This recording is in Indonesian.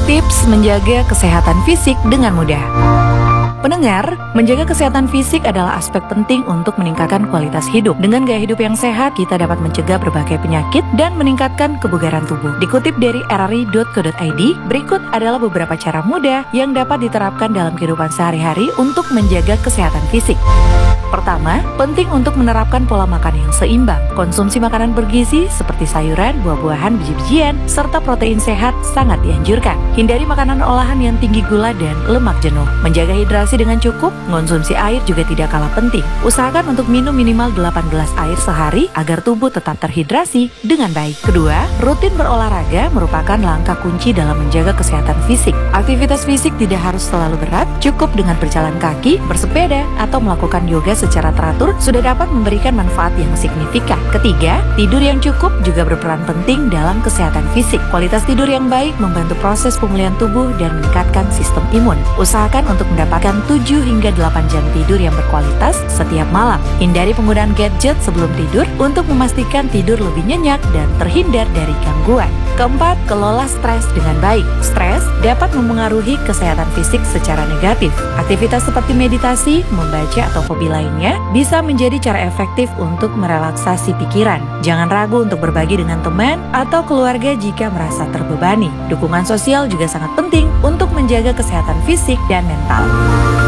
Tips menjaga kesehatan fisik dengan mudah. Pendengar, menjaga kesehatan fisik adalah aspek penting untuk meningkatkan kualitas hidup. Dengan gaya hidup yang sehat, kita dapat mencegah berbagai penyakit dan meningkatkan kebugaran tubuh. Dikutip dari rri.co.id, berikut adalah beberapa cara mudah yang dapat diterapkan dalam kehidupan sehari-hari untuk menjaga kesehatan fisik. Pertama, penting untuk menerapkan pola makan yang seimbang. Konsumsi makanan bergizi seperti sayuran, buah-buahan, biji-bijian, serta protein sehat sangat dianjurkan. Hindari makanan olahan yang tinggi gula dan lemak jenuh. Menjaga hidrasi dengan cukup, konsumsi air juga tidak kalah penting. Usahakan untuk minum minimal 8 gelas air sehari agar tubuh tetap terhidrasi dengan baik. Kedua, rutin berolahraga merupakan langkah kunci dalam menjaga kesehatan fisik. Aktivitas fisik tidak harus selalu berat, cukup dengan berjalan kaki, bersepeda, atau melakukan yoga secara teratur sudah dapat memberikan manfaat yang signifikan. Ketiga, tidur yang cukup juga berperan penting dalam kesehatan fisik. Kualitas tidur yang baik membantu proses pemulihan tubuh dan meningkatkan sistem imun. Usahakan untuk mendapatkan 7 hingga 8 jam tidur yang berkualitas setiap malam. Hindari penggunaan gadget sebelum tidur untuk memastikan tidur lebih nyenyak dan terhindar dari gangguan. Keempat, kelola stres dengan baik. Stres dapat mempengaruhi kesehatan fisik secara negatif. Aktivitas seperti meditasi, membaca, atau hobi lainnya bisa menjadi cara efektif untuk merelaksasi pikiran. Jangan ragu untuk berbagi dengan teman atau keluarga jika merasa terbebani. Dukungan sosial juga sangat penting untuk menjaga kesehatan fisik dan mental.